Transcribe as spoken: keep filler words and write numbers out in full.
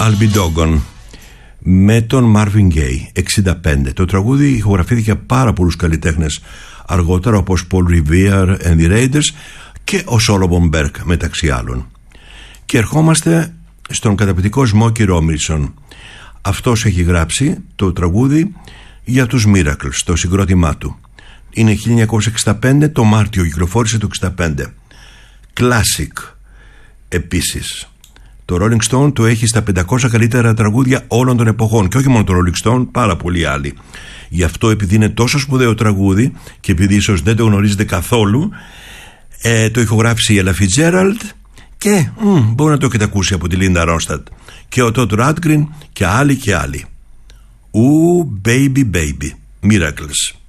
I'll Be Doggone με τον Marvin Gaye, εξήντα πέντε. Το τραγούδι ηχογραφήθηκε από πάρα πολλούς καλλιτέχνες αργότερα, όπως Paul Revere and the Raiders και ο Solomon Burke μεταξύ άλλων. Και ερχόμαστε στον καταπληκτικό Smokey Robinson. Αυτός έχει γράψει το τραγούδι για τους Miracles, το συγκρότημά του. Είναι χίλια εννιακόσια εξήντα πέντε, το Μάρτιο κυκλοφόρησε το εξήντα πέντε. Classic επίσης. Το Rolling Stone το έχει στα πεντακόσια καλύτερα τραγούδια όλων των εποχών, και όχι μόνο το Rolling Stone, πάρα πολλοί άλλοι. Γι' αυτό, επειδή είναι τόσο σπουδαίο τραγούδι και επειδή ίσως δεν το γνωρίζετε καθόλου, ε, το ηχογράφησε η Ella Fitzgerald και μ, μπορεί να το έχετε ακούσει από τη Linda Ronstadt και ο Todd Rundgren και άλλοι και άλλοι. Ooh, baby, baby, Miracles.